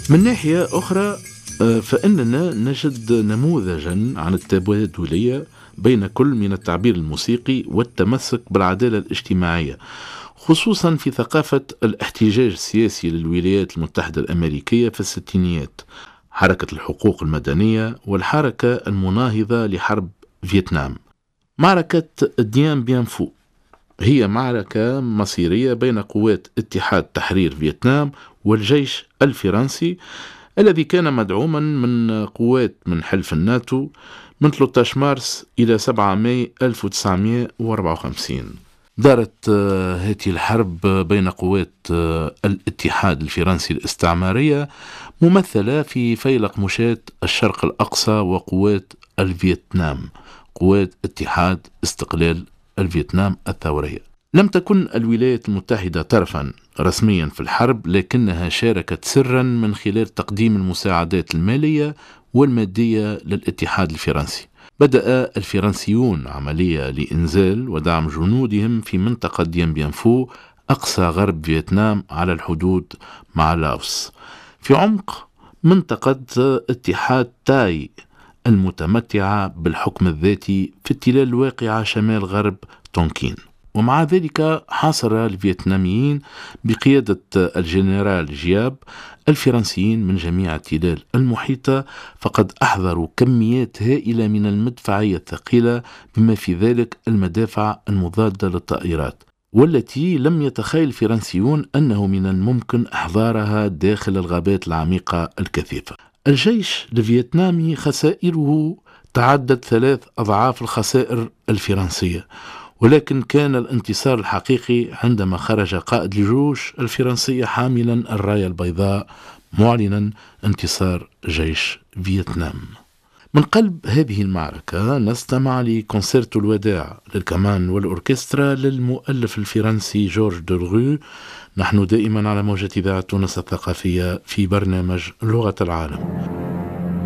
من ناحية أخرى فإننا نجد نموذجا عن التبادلية بين كل من التعبير الموسيقي والتمسك بالعدالة الاجتماعية، خصوصا في ثقافة الاحتجاج السياسي للولايات المتحدة الأمريكية في الستينيات، حركة الحقوق المدنية والحركة المناهضة لحرب فيتنام. معركة ديان بيان فو هي معركة مصيرية بين قوات اتحاد تحرير فيتنام والجيش الفرنسي الذي كان مدعوما من قوات من حلف الناتو من 13 مارس إلى 7 ماي 1954. دارت هذه الحرب بين قوات الاتحاد الفرنسي الاستعمارية ممثلة في فيلق مشاة الشرق الأقصى وقوات الفيتنام، قوات اتحاد استقلال الفيتنام الثورية. لم تكن الولايات المتحدة طرفا رسميا في الحرب، لكنها شاركت سرا من خلال تقديم المساعدات المالية والمادية للاتحاد الفرنسي. بدأ الفرنسيون عملية لإنزال ودعم جنودهم في منطقة ديان بيان فو أقصى غرب فيتنام على الحدود مع لاوس، في عمق منطقة اتحاد تاي المتمتعة بالحكم الذاتي في التلال الواقعة شمال غرب تونكين. ومع ذلك حاصر الفيتناميين بقيادة الجنرال جياب الفرنسيين من جميع التلال المحيطة، فقد أحضروا كميات هائلة من المدفعية الثقيلة بما في ذلك المدافع المضادة للطائرات، والتي لم يتخيل الفرنسيون أنه من الممكن إحضارها داخل الغابات العميقة الكثيفة. الجيش الفيتنامي خسائره تعدت 3 أضعاف الخسائر الفرنسية، ولكن كان الانتصار الحقيقي عندما خرج قائد الجيوش الفرنسية حاملا الراية البيضاء معلنا انتصار جيش فيتنام. من قلب هذه المعركة نستمع لكونسيرتو الوداع للكمان والأوركسترا للمؤلف الفرنسي جورج دولغو. نحن دائما على موجة إذاعة تونس الثقافية في برنامج لغة العالم.